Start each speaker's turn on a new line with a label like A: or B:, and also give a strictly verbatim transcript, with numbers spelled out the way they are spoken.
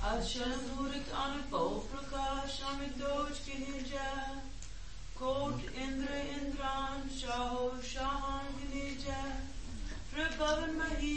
A: Ashanadurik Anipol Prakash Amidoj Kinija Kot Indra Indran Shaho Shahan Kinija Prabhavan Mahi